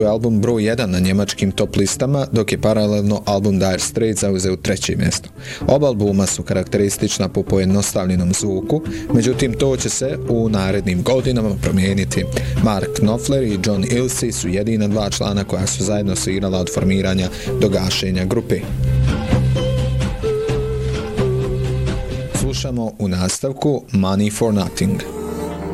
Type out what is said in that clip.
album broj 1 na njemačkim top listama, dok je paralelno album Dire Straits zauzeo 3. mjesto. Oba albuma su karakteristična po pojednostavljenom zvuku, međutim to će se u narednim godinama promijeniti. Mark Knopfler i John Illsey su jedina 2 člana koja su zajedno svirala od formiranja do gašenja grupe. Slušamo u nastavku Money for Nothing.